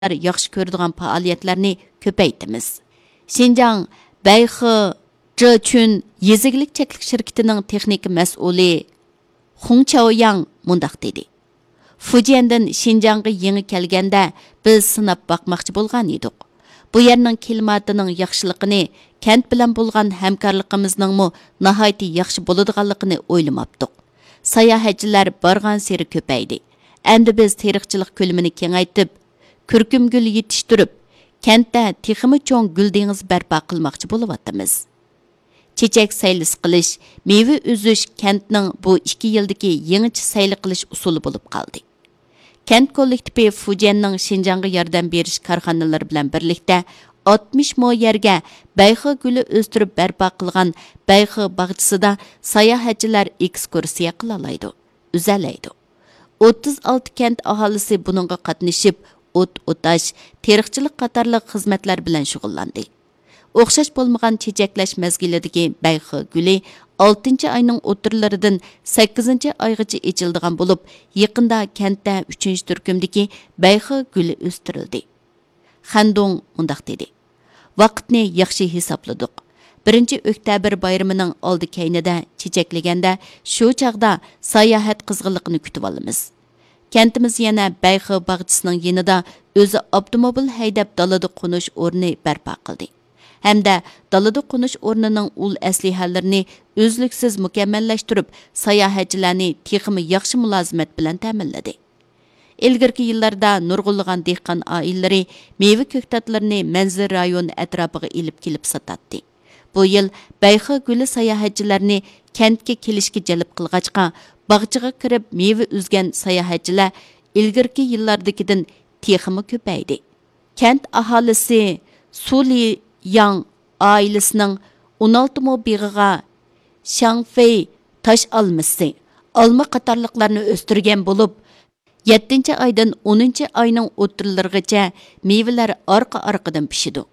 yaxshi ko'radigan faoliyatlarni ko'paytimiz. Xinjiang Bayxi Zhechun yezigilik cheklik shirkatining texnik mas'uli Hong Chaoyang mundaq dedi. Fujiandan Xinjiangga yangi kelganda biz sinab bakmoqchi bo'lgan edik. Bu yerning klimatining yaxshiligini, kent bilan bo'lgan hamkorligimizning nihoyat yaxshi bo'ladiganligini o'ylamabdik. Sayohatchilar borgan seri ko'paydi. Endi biz teriqchilik ko'lamini kengaytib, kurkumgul yetishtirib, kentda texmi cho'ng gul dengiz barpo qilmoqchi bo'layotimiz. Chechak saylis qilish, meva uzish kentning bu 2 yildagi yangicha sayli qilish usuli bo'lib qoldi. Kent kollektivi Fujianning Xinjiangga yordam berish korxonalari bilan birlikda 60 mo yerga bayxi guli o'stirib barpo qilgan bayxi bog'chisida sayohatchilar ekskursiya qila oladi, uzalaydi. 36 kent aholisi buningga qatnashib, o't-o'tash, teriqchilik qatorliq xizmatlar bilan shug'ullandi. O'xshash bo'lmagan chechaklash mezgilidagi bayxi guli 6 oyning o'tirlaridan 8 oygacha echildigan bo'lib, yaqinda kentda 3-turkumdagi bayxi guli o'stirildi. Xandong mundaq dedi. Vaqtni yaxshi hisobladik. 1-oktyabr bayramining oldi keynida chechaklaganda shu chaqda sayohat qizg'inligini kutib olamiz. Kentimiz yana bayxi bog'chisining yanida o'zi avtomobil haydab dalada qo'nish o'rni barpo qildi. Hamda dalada qo'nish o'rnining ul aslihalarini o'zliksiz mukammallashtirib, sayohatchilarni texmi yaxshi mulozimat bilan ta'minladi. Ilgirki yillarda nurg'unlagan dehqon oilalari meva ko'ktatlarini manzil rayon atrofiga ilib kelib sotadi. Bu yil bayxi guli sayohatchilarni kentga kelishga jalb qilg'achqa, bog'chaga kirib meva uzgan sayohatchilar ilgirki yillardagidan texmi ko'paydi. Kent aholisi Suli Yang ailəsinin 16 mo big'iga Shangfei taş alması, alma qatarlıqlarını östürgen bo'lib, 7 aydan 10 ayning o'tirlarigacha mevalar arqa-arqadan pishidi.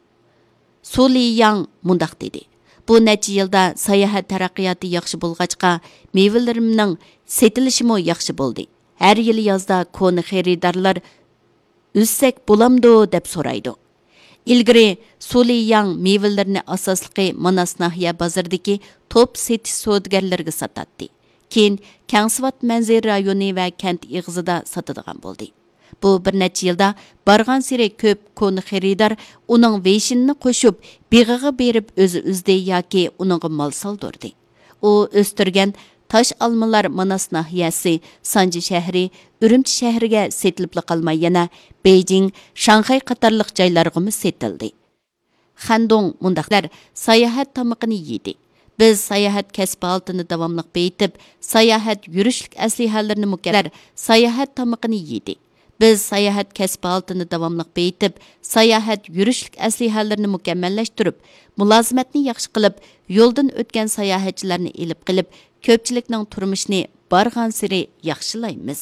Suli Yang mundaq dedi. Bu necha yilda sayohat taraqqiyoti yaxshi bo'lg'achqa, mevalarimning setilishimi yaxshi bo'ldi. Har yil yozda koni xaridorlar "Üzsek bo'lamdi" deb so'raydi. İlgiri Suli Yang mevalarini asosliqi Manas nahiya bozoridagi top setish savdogarlarga sotadi. Keyin Kangsivat manzil rayoni va kent ig'izida sotadigan bo'ldi. Bu bir necha yilda borgan siri ko'p koni xaridor uning veshinini qo'shib, big'iga berib o'zi uzdi yoki uningga mol soldurdi. U o'stirgan taş almalar Manas nahiyasi, Sanji shahri, Urumchi shahriga setilib qolmay yana Beijing, Shanxay qatorliq joylarga setildi. Xandong mundaqlar sayohat tomiqini yedi. Biz sayohat kasbi oltini davomli beytib, sayohat yurishlik aslihalarini mukallar sayohat tomiqini yedi. Biz sayohat kasbi oltini davomli beytib, sayohat yurishlik aslihalarini mukammallashtirib, mulozimatni yaxshi qilib, yo'ldan o'tgan sayohatchilarni elib qilib, ko'pchilikning turmushini bargan siri yaxshilaymiz.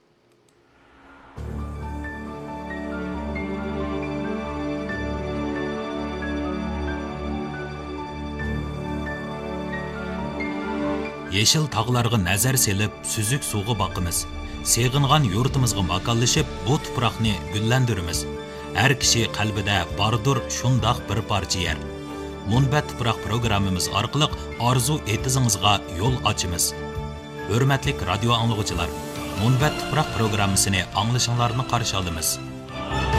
Yeşil tağlarga nazar selib, süzük suğu bakımız. Seğingan yurtimizga makonlashib, bu tuproqni gullandiramiz. Har kishi qalbida bordur shundoq bir parcha yer. Munbat tuproq programmamiz orqali orzu etizingizga yo'l ochamiz. Hurmatli radio anglovchilar, Munbat tuproq programmasini anglashinglarni qarshi olamiz.